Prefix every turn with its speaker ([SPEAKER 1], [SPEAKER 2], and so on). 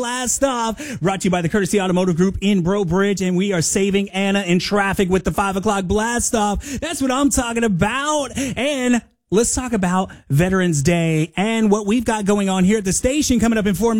[SPEAKER 1] Blast Off, brought to you by the Courtesy Automotive Group in Breaux Bridge, and we are saving Anna in traffic with the 5 o'clock Blast Off. That's what I'm talking about. And let's talk about Veterans Day and what we've got going on here at the station coming up in 4 minutes.